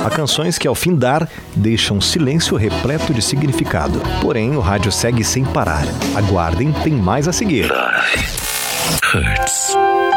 Há canções que, ao findar, deixam silêncio repleto de significado. Porém, o rádio segue sem parar. Aguardem, tem mais a seguir. Hurts.